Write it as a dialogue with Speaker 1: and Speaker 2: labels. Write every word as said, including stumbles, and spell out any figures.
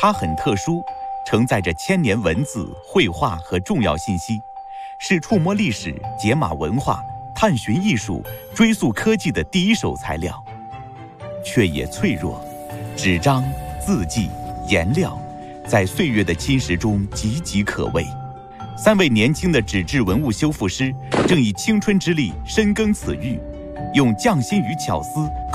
Speaker 1: 它很特殊，承载着千年文字、绘画和重要信息，是触摸历史、解码文化、探寻艺术、追溯科技的第一手材料。却也脆弱，纸张、字迹、颜料在岁月的侵蚀中岌岌可危。三位年轻的纸质文物修复师正以青春之力深耕此域，用匠心与巧思